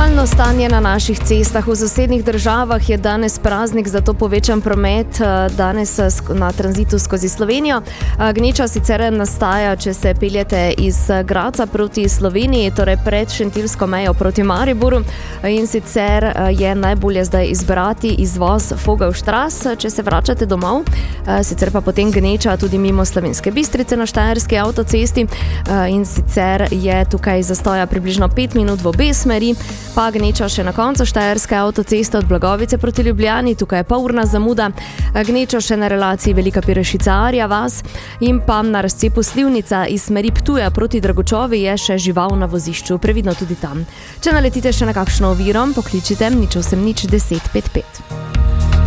Aktualno stanje na naših cestah. V sosednjih državah je danes praznik, zato povečan promet danes na tranzitu skozi Slovenijo. Gneča sicer nastaja, če se peljete iz Gradca proti Sloveniji, torej pred šentiljsko mejo proti Mariboru, in sicer je najbolje zdaj izbrati izvoz Vogelstrass, če se vračate domov. Sicer pa potem gneča tudi mimo Slovenske Bistrice na štajerski avtocesti, in sicer je tukaj zastoja približno 5 minut v obe smeri, pa gneča še na koncu štajerske avtoceste od Blagovice proti Ljubljani, tukaj je polurna zamuda, gneča še na relaciji Velika Pirošica-Arja vas in pa na razcepu Slivnica iz smeri Ptuja proti Dragočovi je še žival na vozišču, previdno tudi tam. Če naletite še na kakšno oviro, pokličite 0800 10 55.